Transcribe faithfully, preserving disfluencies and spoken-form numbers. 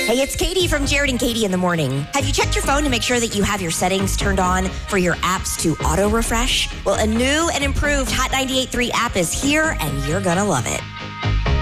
Hey, it's Katie from Jared and Katie in the Morning. Have you checked your phone to make sure that you have your settings turned on for your apps to auto refresh? Well, a new and improved Hot ninety-eight point three app is here, and you're going to love it.